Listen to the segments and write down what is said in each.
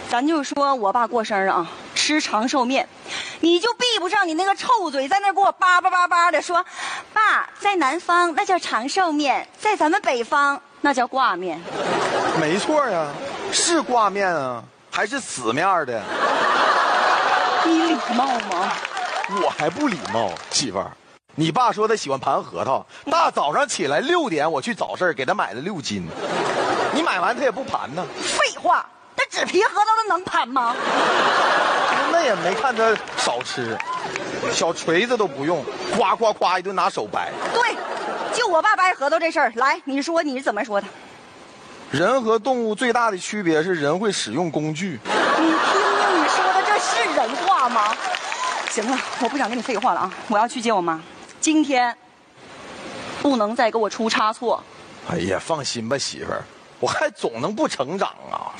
咱就说我爸过生日啊，吃长寿面，你就闭不上你那个臭嘴，在那给我叭叭叭叭的说，爸，在南方那叫长寿面，在咱们北方那叫挂面。 没错呀，是挂面啊，还是死面的？ 你礼貌吗？ 我还不礼貌，媳妇儿。你爸说他喜欢盘核桃，大早上起来6点我去早市给他买了6斤，你买完他也不盘呢。 废话，那纸皮核桃它能盘吗？ 那也没看他少吃，小锤子都不用，夸夸夸一顿拿手掰。 对，就我爸掰核桃这事儿，来，你说你是怎么说的？ 人和动物最大的区别是人会使用工具。 你听听你说的，这是人话吗？行了，我不想跟你废话了啊，我要去接我妈。今天不能再给我出差错。 哎呀，放心吧，媳妇儿，我还总能不成长啊。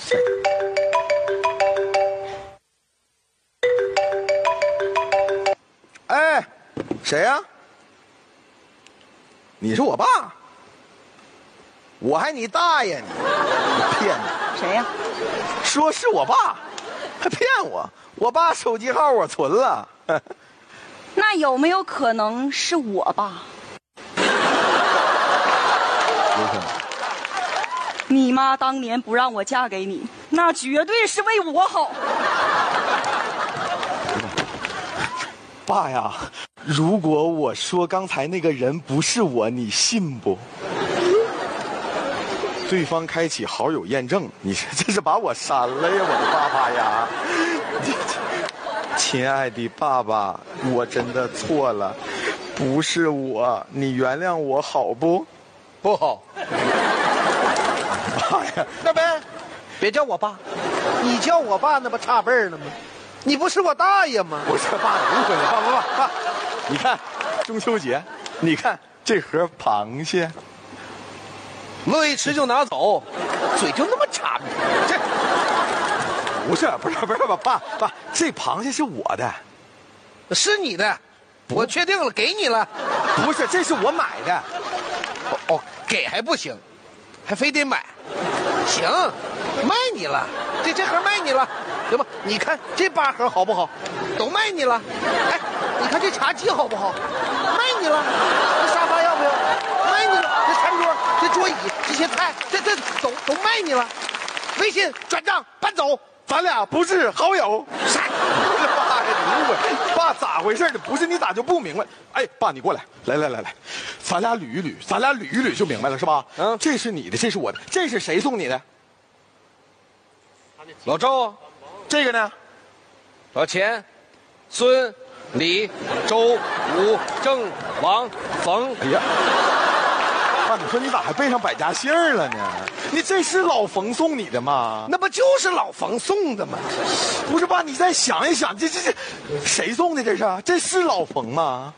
哎，谁呀？你是我爸？我还你大爷呢！你骗你！ 谁呀？ 说是我爸，还骗我！我爸手机号我存了。 那有没有可能是我爸？ 有可能。 你妈当年不让我嫁给你，那绝对是为我好。 爸呀，如果我说刚才那个人不是我，你信不？对方开启好友验证，你这是把我删了呀，我的爸爸呀！亲爱的爸爸，我真的错了，不是我，你原谅我好不？ 不好。 爸呀， 那呗，别叫我爸，你叫我爸那不差辈儿了吗？你不是我大爷吗？ 不是爸，误会了，爸，你看中秋节，你看这盒螃蟹， 乐意吃就拿走，嘴就那么馋。 这不是爸，这螃蟹是我的， 是你的，我确定了，给你了。 不是，这是我买的。 哦，给还不行，还非得买。行，卖你了，这盒卖你了，行吧？你看这8盒好不好？都卖你了。哎，你看这茶几好不好？卖你了。这沙发要不要？卖你了。这餐桌、这桌椅、这些菜，这都卖你了。微信转账搬走。 咱俩不是好友。 啥？ 不是爸呀，你误会。爸咋回事呢？不是你咋就不明白？哎，爸你过来，来，咱俩捋一捋就明白了是吧？嗯，这是你的，这是我的，这是谁送你的？ 老赵。 这个呢？ 老钱、孙、李、周、吴、郑、王、冯。 哎呀，爸，你说你咋还背上百家姓了呢？你这是老冯送你的吗？ 那不就是老冯送的吗？ 不是爸，你再想一想，这谁送的？这是老冯吗？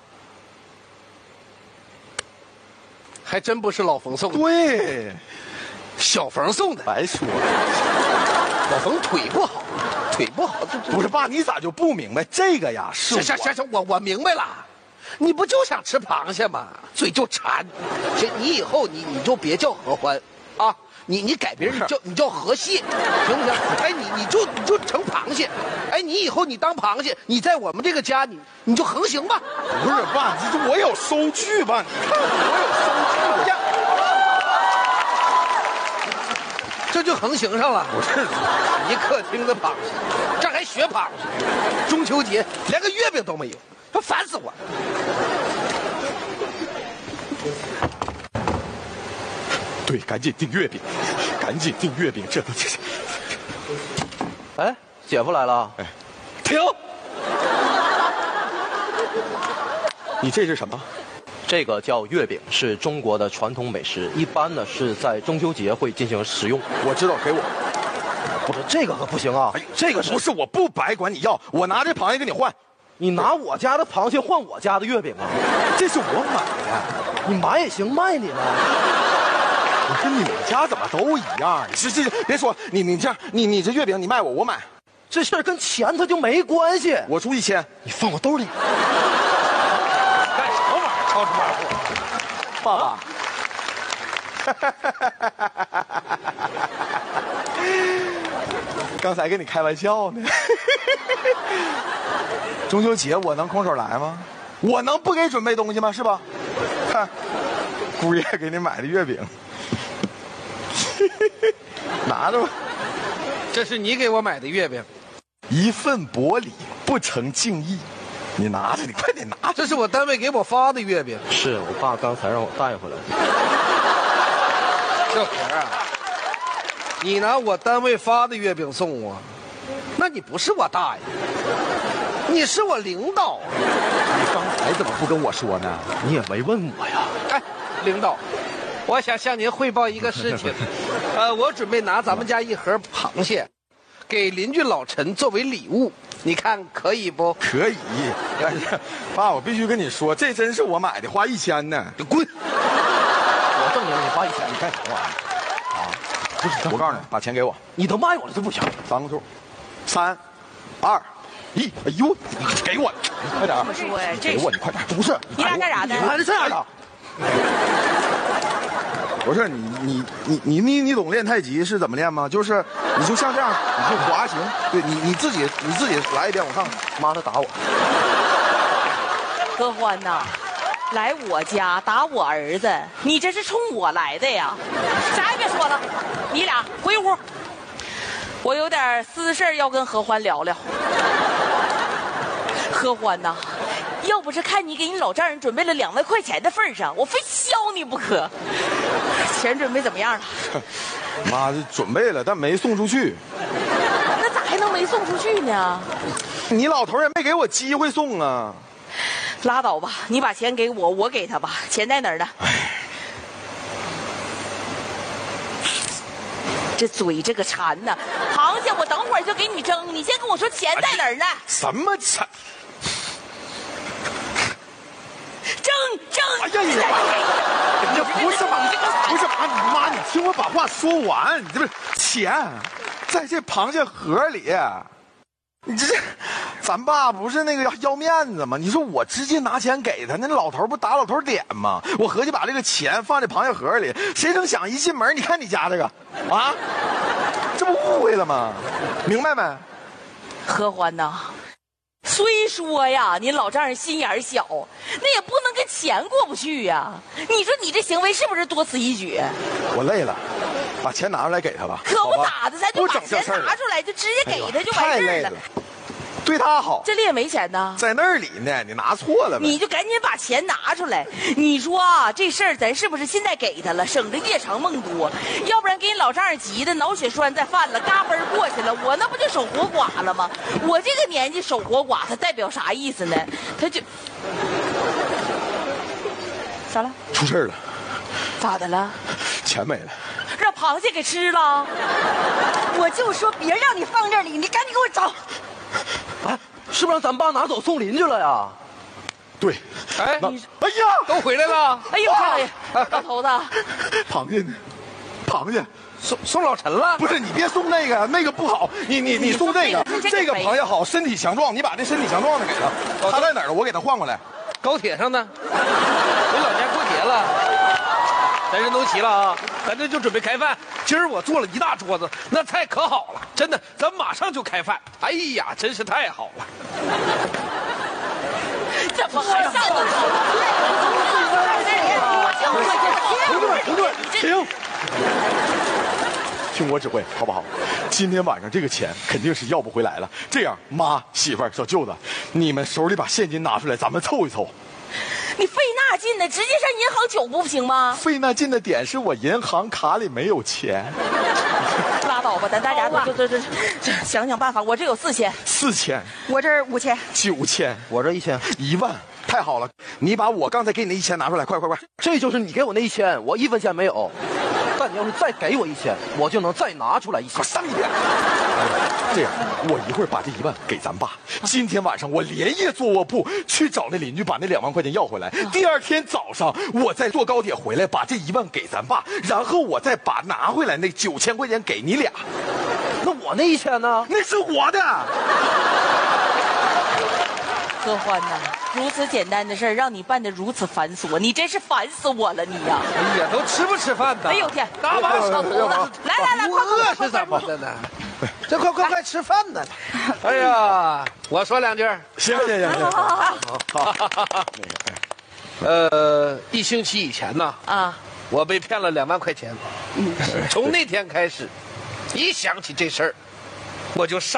还真不是老冯送的。 对， 小冯送的。 白说， 老冯腿不好， 不是爸，你咋就不明白这个呀？是行，我明白了。你不就想吃螃蟹吗？嘴就馋。行，你以后你就别叫合欢啊，你改名你叫河蟹，行不行？哎，你就成螃蟹。哎，你以后你当螃蟹，你在我们这个家你就横行吧。 不是爸，我有收据吧？你看我有收据呀。 这就横行上了。 不是， 一客厅的螃蟹，这还学螃蟹？中秋节连个月饼都没有，他烦死我。 对，赶紧订月饼，这都是。 哎，姐夫来了。 哎，停！你这是什么？ 这个叫月饼，是中国的传统美食，一般呢是在中秋节会进行食用。 我知道，给我。 不是这个可不行啊！ 哎， 这个是不是我不白管你要？我拿这螃蟹跟你换。 你拿我家的螃蟹换我家的月饼啊？ 这是我买的。 你买也行，卖你呢。 我说你们家怎么都一样？是，别说你这样，你这月饼你卖我买， 这事儿跟钱它就没关系。 我出1000， 你放我兜里。 干什么玩意儿？超出马虎！ 爸爸。 刚才跟你开玩笑呢。中秋节我能空手来吗？我能不给准备东西吗？是吧？看，姑爷给你买的月饼，拿着吧。 这是你给我买的月饼， 一份薄礼不成敬意，你拿着，你快点拿着。 这是我单位给我发的月饼。 是我爸刚才让我带回来的。 小田啊，你拿我单位发的月饼送我，那你不是我大爷，你是我领导。 你刚才怎么不跟我说呢？ 你也没问我呀。 哎，领导，我想向您汇报一个事情。我准备拿咱们家一盒螃蟹，给邻居老陈作为礼物，你看可以不？ 可以。哎呀，爸，我必须跟你说，这真是我买的，花1000呢。 你滚！ 我证明你花1000， 你干什么玩意儿？啊，不是，我告诉你，把钱给我， 你都卖我了，这不行。 3个数，3、2、1。哎呦，你给我，你快点！ 不是我，这给我，你快点！不是， 你俩干啥呢？ 你还是这样的。不是你懂练太极是怎么练吗？就是你就像这样，你就滑行。对你自己来一遍，我看看。 妈，他打我。 何欢呐，来我家打我儿子，你这是冲我来的呀？啥也别说了，你俩回屋，我有点私事要跟何欢聊聊。何欢呐，要不是看你给你老丈人准备了2万块钱的份上，我非削你不可。钱准备怎么样了？ 妈，这准备了，但没送出去。 那咋还能没送出去呢？ 你老头也没给我机会送啊。 拉倒吧，你把钱给我，我给他吧。钱在哪儿呢？这嘴这个馋呐！螃蟹我等会儿就给你蒸，你先跟我说钱在哪儿呢？ 什么钱？ 蒸！ 哎呀你！这不是妈，你听我把话说完。你这不是钱，在这螃蟹盒里。你这，咱爸不是那个要面子吗？你说我直接拿钱给他，那老头不打老头脸吗？我合计把这个钱放在螃蟹盒里，谁成想一进门，你看你家这个，啊，这不误会了吗？明白没？ 何欢呐，虽说呀，您老丈人心眼小，那也不能跟钱过不去呀。你说你这行为是不是多此一举？ 我累了，把钱拿出来给他吧。 可不咋的，咱就把钱拿出来，就直接给他就完事儿了。 对他好， 这里也没钱呢， 在那里呢，你拿错了呗。 你就赶紧把钱拿出来。你说啊，这事儿咱是不是现在给他了，省着夜长梦多？要不然给你老丈人急的脑血栓再犯了，嘎嘣过去了，我那不就守活寡了吗？我这个年纪守活寡，它代表啥意思呢？他就咋了？ 出事了。 咋的了？ 钱没了。 让螃蟹给吃了。 我就说别让你放这里，你赶紧给我找。 哎，是不是让咱爸拿走送邻居了呀？ 对。 哎， 哎呀， 都回来了。 哎呦，老头子， 螃蟹呢？螃蟹送老陈了。 不是，你别送那个，那个不好。你送这个，这个螃蟹好，身体强壮。你把这身体强壮的给他。他在哪儿了？我给他换过来。 高铁上呢。回老家过节了。咱人都齐了啊，咱这就准备开饭。今儿我做了一大桌子，那菜可好了，真的，咱马上就开饭。哎呀，真是太好了！ 怎么还上了同志们，停！听我指挥，好不好？今天晚上这个钱肯定是要不回来了。这样，妈、媳妇儿、小舅子，你们手里把现金拿出来，咱们凑一凑。 你费那劲的，直接上银行取不行吗？ 费那劲的点是我银行卡里没有钱。 拉倒吧，咱大家这想想办法。我这有 4000， 我这儿5000、 9000， 我这1000、 1万，太好了！你把我刚才给你的1000拿出来，快！ 这就是你给我那1000，我1分钱没有。但你要是再给我1000，我就能再拿出来1000。 上一遍。这样，我一会儿把这1万给咱爸。今天晚上我连夜做卧铺，去找那邻居把那2万块钱要回来。第二天早上我再坐高铁回来，把这1万给咱爸，然后我再把拿回来那9000块钱给你俩。 那我那1000呢？ 那是我的。 何欢呐，如此简单的事儿让你办得如此繁琐，你真是烦死我了，你呀！ 哎呀，都吃不吃饭呢？ 哎呦天， 大把小头子，来， 快，饿是怎么的呢？ 这快吃饭呢！哎呀，我说两句。 行，好。 1星期以前呢， 啊， 我被骗了2万块钱。从那天开始，一想起这事儿，我就上。